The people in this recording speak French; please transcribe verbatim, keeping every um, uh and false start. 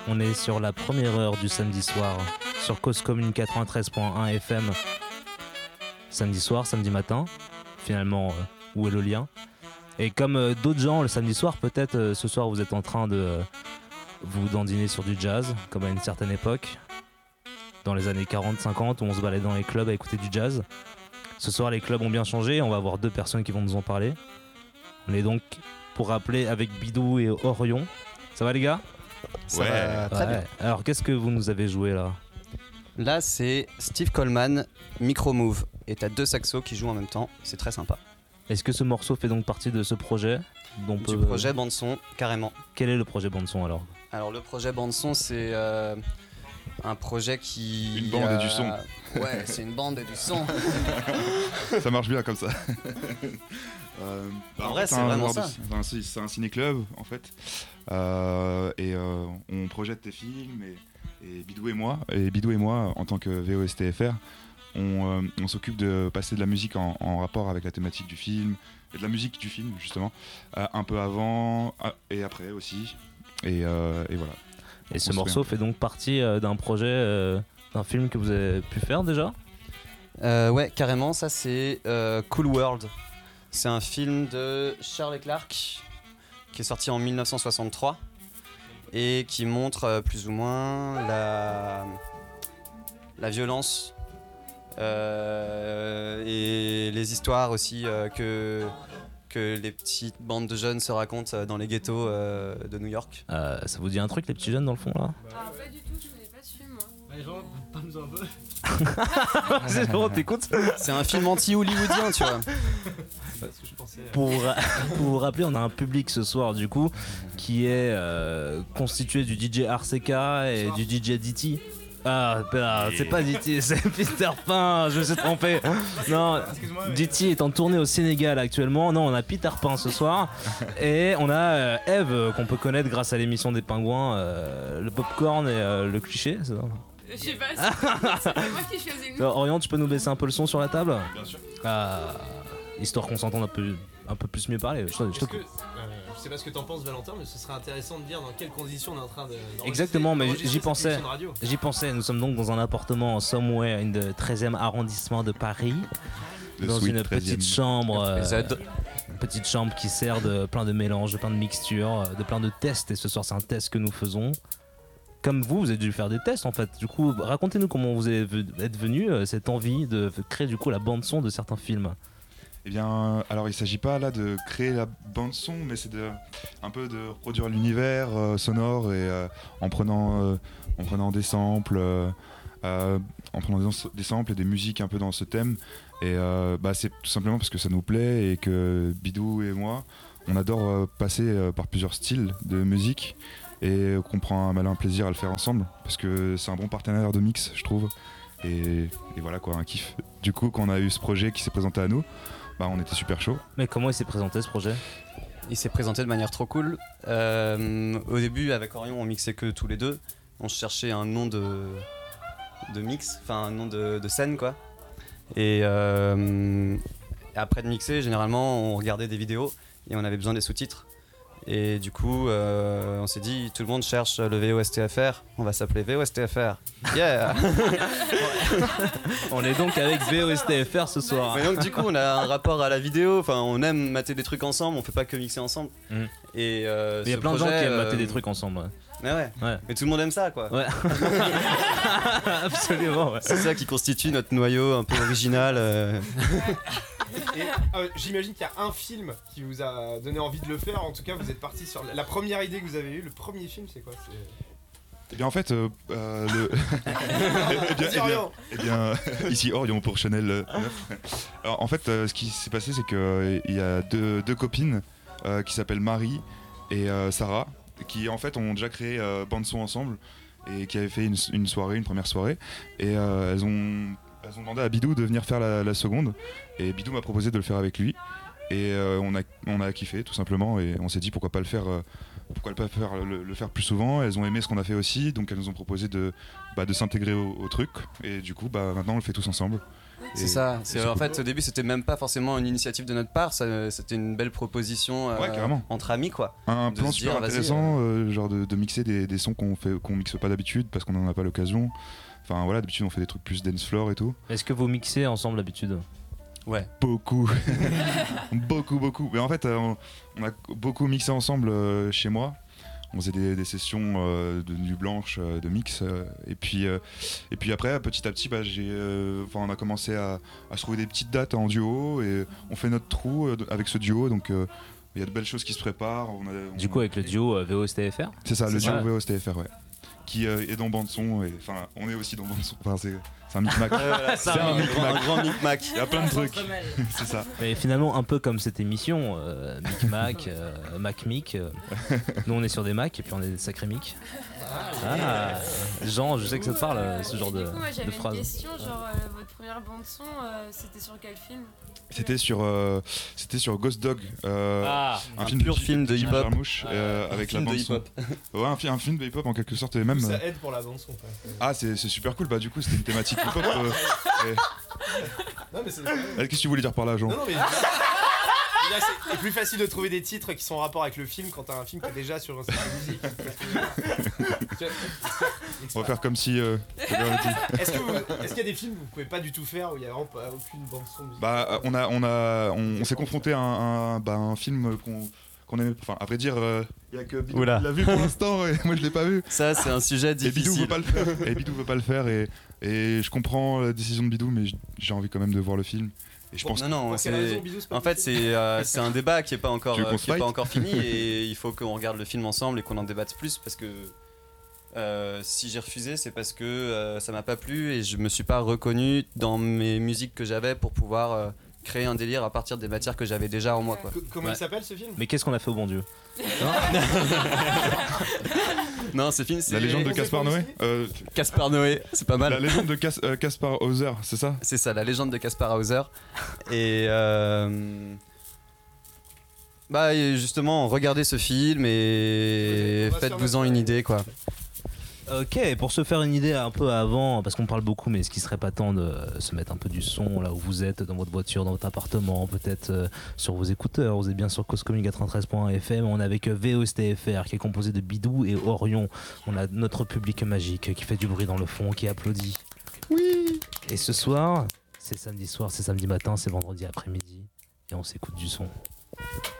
On est sur la première heure du samedi soir sur Cause Commune quatre-vingt-treize point un F M. Samedi soir, samedi matin. Finalement, euh, où est le lien? Et comme euh, d'autres gens le samedi soir, peut-être euh, ce soir vous êtes en train de euh, vous dandiner sur du jazz, comme à une certaine époque, dans les années quarante cinquante, où on se baladait dans les clubs à écouter du jazz. Ce soir, les clubs ont bien changé. On va avoir deux personnes qui vont nous en parler. On est donc, pour rappeler, avec Bidou et Orion. Ça va les gars? Ça ouais, va très ouais. bien. Alors qu'est-ce que vous nous avez joué là? Là c'est Steve Coleman, Micro Move. Et t'as deux saxos qui jouent en même temps, c'est très sympa. Est-ce que ce morceau fait donc partie de ce projet dont Du peut... projet bande-son, carrément. Quel est le projet bande-son alors? Alors le projet bande-son c'est euh, un projet qui... Une bande euh, et du son. Ouais, c'est une bande et du son. Ça marche bien comme ça. Euh, bah en vrai, c'est vraiment ça. De, enfin, c'est, c'est un ciné-club en fait, euh, et euh, on projette des films et, et Bidou et moi, et Bidou et moi en tant que V O S T F R, on, euh, on s'occupe de passer de la musique en, en rapport avec la thématique du film et de la musique du film justement, euh, un peu avant et après aussi, et, euh, et voilà. Et ce morceau fait donc partie euh, d'un projet, euh, d'un film que vous avez pu faire déjà? euh, Ouais, carrément. Ça c'est euh, Cool World. C'est un film de Charles Clark qui est sorti en dix-neuf cent soixante-trois et qui montre euh, plus ou moins la, la violence euh, et les histoires aussi euh, que, que les petites bandes de jeunes se racontent dans les ghettos euh, de New York. Euh, ça vous dit un truc les petits jeunes dans le fond là? Ah, pas du tout, je connais pas ce film moi. Les gens, parle-nous un peu. C'est bon, t'écoutes? C'est un film anti-hollywoodien, tu vois. Pour, pour vous rappeler, on a un public ce soir du coup qui est euh, constitué du D J R C K et du D J D T. Ah, bah, c'est pas D T, c'est Peter Pan, je me suis trompé. Non, D T est en tournée au Sénégal actuellement. Non, on a Peter Pan ce soir. Et on a euh, Eve, qu'on peut connaître grâce à l'émission des Pingouins, euh, le popcorn et euh, le cliché. C'est ça. Je sais pas, c'est, c'est moi qui choisis le nom. Orion, tu peux nous baisser un peu le son sur la table? Bien sûr. Ah, histoire qu'on s'entende un peu, un peu plus mieux parler. Je, je, je, que, euh, je sais pas ce que t'en penses, Valentin, mais ce serait intéressant de dire dans quelles conditions on est en train de. Exactement, mais j'y pensais. J'y pensais. Nous sommes donc dans un appartement somewhere in the treizième arrondissement de Paris, le dans une treizième. petite chambre. Euh, Z. Une petite chambre qui sert de plein de mélanges, de plein de mixtures, de plein de tests. Et ce soir, c'est un test que nous faisons. Comme vous, vous avez dû faire des tests en fait. Du coup, racontez-nous comment vous êtes venu euh, cette envie de créer du coup la bande son de certains films. Eh bien, alors il s'agit pas là de créer la bande son, mais c'est de un peu de reproduire l'univers euh, sonore et euh, en prenant euh, en prenant des samples, euh, euh, en prenant des, des samples et des musiques un peu dans ce thème. Et euh, bah c'est tout simplement parce que ça nous plaît et que Bidou et moi, on adore euh, passer euh, par plusieurs styles de musique. Et qu'on prend un malin plaisir à le faire ensemble parce que c'est un bon partenaire de mix, je trouve, et, et voilà quoi, un kiff. Du coup, quand on a eu ce projet qui s'est présenté à nous, bah on était super chaud. Mais comment il s'est présenté ce projet? Il s'est présenté de manière trop cool. Euh, au début, avec Orion, on mixait que tous les deux. On cherchait un nom de, de mix, enfin un nom de, de scène quoi. Et euh, après de mixer, généralement, on regardait des vidéos et on avait besoin des sous-titres. Et du coup, euh, on s'est dit, tout le monde cherche le V O S T F R, on va s'appeler V O S T F R. Yeah. On est donc avec V O S T F R ce soir. Mais donc du coup, on a un rapport à la vidéo, enfin, on aime mater des trucs ensemble, on fait pas que mixer ensemble. Mmh. Et euh, il y a plein projet, de gens qui aiment euh... mater des trucs ensemble. Ouais. Mais ouais. ouais. Mais tout le monde aime ça, quoi. Ouais. Absolument. Ouais. C'est ça qui constitue notre noyau un peu original. Euh... Et euh, j'imagine qu'il y a un film qui vous a donné envie de le faire. En tout cas, vous êtes parti sur la première idée que vous avez eue. Le premier film, c'est quoi? C'est... Eh bien, en fait, euh, euh, le. eh bien, eh bien, eh bien ici Orion pour Chanel neuf. Alors, en fait, euh, ce qui s'est passé, c'est qu'il euh, y a deux, deux copines euh, qui s'appellent Marie et euh, Sarah, qui en fait ont déjà créé euh, bande son ensemble et qui avaient fait une, une soirée, une première soirée, et euh, elles ont. Elles ont demandé à Bidou de venir faire la, la seconde et Bidou m'a proposé de le faire avec lui et euh, on, a, on a kiffé tout simplement et on s'est dit pourquoi pas le faire euh, pourquoi pas faire, le, le faire plus souvent. Elles ont aimé ce qu'on a fait aussi, donc elles nous ont proposé de, bah, de s'intégrer au, au truc. Et du coup, bah, maintenant on le fait tous ensemble. C'est Et ça. C'est, c'est en cool. fait, au début, c'était même pas forcément une initiative de notre part. Ça, c'était une belle proposition euh, Ouais, carrément. entre amis, quoi. Un de plan se super dire, vas-y, intéressant, euh, genre de, de mixer des, des sons qu'on fait, qu'on mixe pas d'habitude parce qu'on en a pas l'occasion. Enfin voilà, d'habitude on fait des trucs plus dance floor et tout. Est-ce que vous mixez ensemble d'habitude? Ouais. Beaucoup, beaucoup, beaucoup. Mais en fait, euh, on, on a beaucoup mixé ensemble euh, chez moi. On faisait des, des sessions euh, de nuit blanche, euh, de mix. euh, et, puis, euh, et puis après, petit à petit, bah, j'ai, euh, on a commencé à, à se trouver des petites dates en duo. Et on fait notre trou euh, avec ce duo. Donc euh, il y a de belles choses qui se préparent. On a- on- Du coup, avec le duo euh, V O S T F R? C'est ça, le C'est duo ça. V O S T F R, ouais. Qui euh, est dans bande son. Et, enfin, on est aussi dans bande son. Enfin, c'est, c'est un micmac. C'est un un, micmac. grand, un grand micmac. Il y a plein de trucs. C'est ça. Mais finalement, un peu comme cette émission, euh, Mic Mac, euh, Mac Mic. euh, nous, on est sur des Mac et puis on est des sacrés Mic. Ah, Jean, je sais que ça te parle, euh, ce genre Du de, coup, moi de j'avais une phrase. question, genre euh, votre première bande son, euh, c'était sur quel film? C'était sur, euh, c'était sur Ghost Dog. euh, Ah, un pur de- film de Jim hip-hop. Jarmusch, euh, avec la Film de bande son. hip-hop. Ouais, un, fi- un film de hip-hop en quelque sorte et même. Ça euh, aide pour la bande son. quoi. Ah, c'est, c'est super cool. Bah du coup, c'était une thématique hip-hop. euh, et- Non mais c'est. Euh, Qu'est-ce que tu voulais dire par là, Jean? Non, non, mais. Là, c'est c'est plus facile de trouver des titres qui sont en rapport avec le film quand t'as un film qui est déjà sur un site de musique. Tu vois, On va faire comme si. euh, j'avais rien dit. Est-ce que vous- est-ce qu'il y a des films que vous pouvez pas du tout faire où il y a vraiment pas, aucune bande son musicale? Bah, euh, on a, on a, on, on s'est confronté à un, un- bah, un film qu'on, qu'on aimait. Enfin, à vrai dire, euh, il y a que Bidou Oula. qui l'a vu pour l'instant et moi je l'ai pas vu. Ça, c'est un sujet Et Bidou difficile. veut pas le faire. Et Bidou veut pas le faire et, et je comprends la décision de Bidou, mais j- j'ai envie quand même de voir le film. Et je pense. Non, non, Pour quelle raison, c'est. Bisous, c'est pas En fait, possible c'est euh, c'est un débat qui est pas encore Tu veux qu'on euh, se qui est pas fight encore fini et il faut qu'on regarde le film ensemble et qu'on en débatte plus parce que euh, si j'ai refusé, c'est parce que euh, ça m'a pas plu et je me suis pas reconnu dans mes musiques que j'avais pour pouvoir euh, créer un délire à partir des matières que j'avais déjà en moi, quoi. Co- Comment Ouais. il s'appelle ce film? mais qu'est-ce qu'on a fait au bon Dieu? Non, ce film, c'est La légende de On sait Caspar pas où Noé. Euh, Caspar Noé, c'est pas mal. la légende de Cas- euh, Caspar Hauser, c'est ça? C'est ça, la légende de Caspar Hauser. Et euh, bah et justement, regardez ce film et On va se faire faites-vous-en notre- une idée, quoi. Ok, pour se faire une idée un peu avant, parce qu'on parle beaucoup, mais est-ce qu'il serait pas temps de se mettre un peu du son là où vous êtes, dans votre voiture, dans votre appartement, peut-être euh, sur vos écouteurs? Vous êtes bien sur Cause Commune quatre-vingt-treize point un F M. On est avec euh, V O S T F R qui est composé de Bidou et Orion. On a notre public magique qui fait du bruit dans le fond, qui applaudit. Oui. Et ce soir, c'est samedi soir, c'est samedi matin, c'est vendredi après-midi, et on s'écoute du son.